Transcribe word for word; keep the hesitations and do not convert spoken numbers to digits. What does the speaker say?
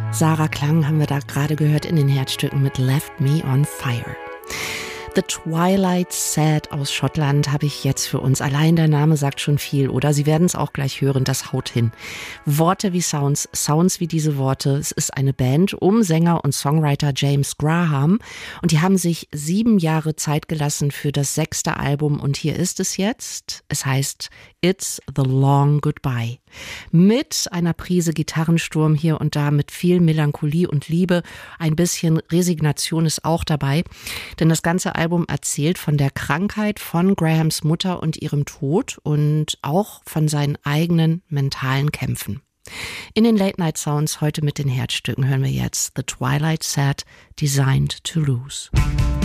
Sarah Klang haben wir da gerade gehört in den Herzstücken mit Left Me on Fire. The Twilight Sad aus Schottland habe ich jetzt für uns. Allein der Name sagt schon viel, oder? Sie werden es auch gleich hören, das haut hin. Worte wie Sounds, Sounds wie diese Worte. Es ist eine Band um Sänger und Songwriter James Graham und die haben sich sieben Jahre Zeit gelassen für das sechste Album und hier ist es jetzt. Es heißt It's the Long Goodbye. Mit einer Prise Gitarrensturm hier und da, mit viel Melancholie und Liebe. Ein bisschen Resignation ist auch dabei, denn das ganze Album erzählt von der Krankheit von Grahams Mutter und ihrem Tod und auch von seinen eigenen mentalen Kämpfen. In den Late Night Sounds heute mit den Herzstücken hören wir jetzt The Twilight Sad, Designed to Lose.